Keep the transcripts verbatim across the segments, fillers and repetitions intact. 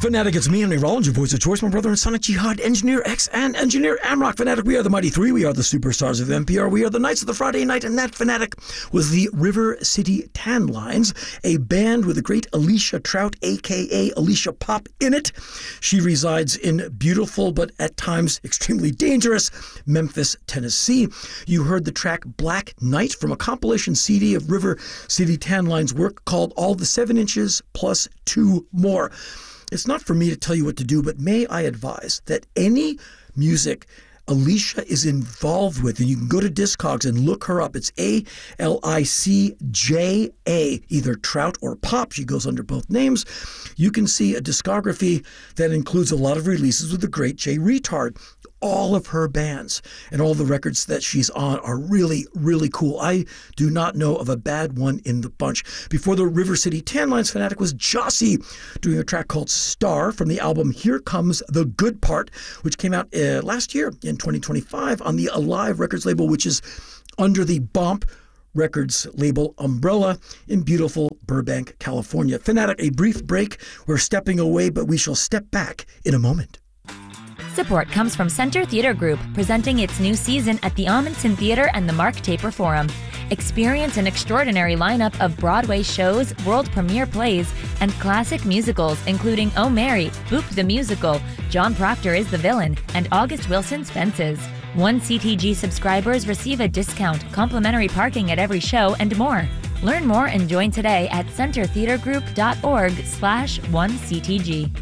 Fanatic, it's me, Henry Rollins, your voice of choice, my brother and Sonic Jihad, Engineer X, and Engineer Amrock. Fanatic, we are the Mighty Three. We are the superstars of N P R. We are the Knights of the Friday Night, and that Fanatic was the River City Tan Lines, a band with the great Alicia Trout, a k a. Alicia Pop, in it. She resides in beautiful, but at times extremely dangerous, Memphis, Tennessee. You heard the track Black Night from a compilation C D of River City Tan Lines' work called All the Seven Inches Plus Two More. It's not for me to tell you what to do, but may I advise that any music Alicia is involved with, and you can go to Discogs and look her up. It's A L I C J A, either Trout or Pop. She goes under both names. You can see a discography that includes a lot of releases with the great Jay Retard. All of her bands and all the records that she's on are really, really cool. I do not know of a bad one in the bunch. Before the River City Tan Lines Fanatic was Jossie doing a track called Star from the album Here Comes the Good Part, which came out uh, last year in twenty twenty-five on the Alive Records label, which is under the Bomp Records label umbrella in beautiful Burbank, California. Fanatic, a brief break. We're stepping away, but we shall step back in a moment. Support comes from Center Theater Group, presenting its new season at the Amundsen Theater and the Mark Taper Forum. Experience an extraordinary lineup of Broadway shows, world premiere plays, and classic musicals, including Oh Mary, Boop the Musical, John Proctor is the Villain, and August Wilson's Fences. One C T G subscribers receive a discount, complimentary parking at every show, and more. Learn more and join today at centertheatergroup.org slash 1CTG.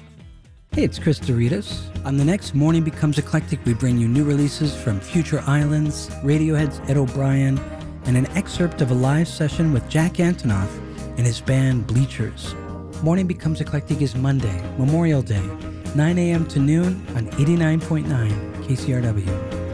Hey, it's Chris Doritas. On the next Morning Becomes Eclectic, we bring you new releases from Future Islands, Radiohead's Ed O'Brien, and an excerpt of a live session with Jack Antonoff and his band Bleachers. Morning Becomes Eclectic is Monday, Memorial Day, nine a.m. to noon on eighty-nine point nine K C R W.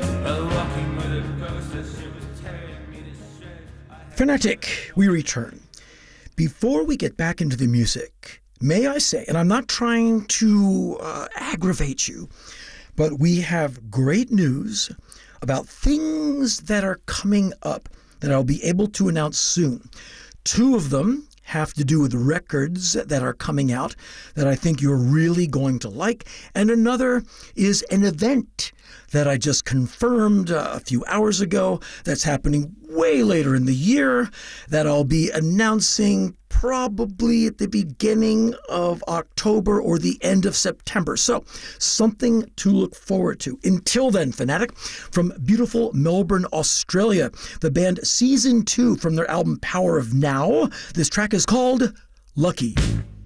Fanatic, we return. Before we get back into the music, may I say, and I'm not trying to uh, aggravate you, but we have great news about things that are coming up that I'll be able to announce soon. Two of them have to do with records that are coming out that I think you're really going to like, and another is an event that I just confirmed uh, a few hours ago that's happening way later in the year that I'll be announcing probably at the beginning of October or the end of September. So something to look forward to. Until then, Fanatic, from beautiful Melbourne, Australia, the band Season two from their album Power of Now. This track is called Lucky.